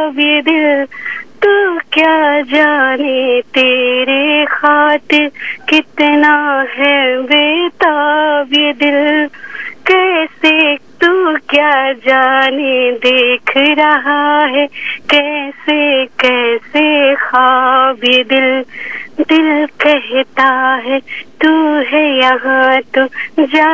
ख्वाब ये दिल, तू क्या जाने तेरे खातिर कितना है बेताब ये दिल। कैसे तू क्या जाने देख रहा है कैसे कैसे ख्वाब ये दिल। दिल कहता है तू है यहाँ तो जा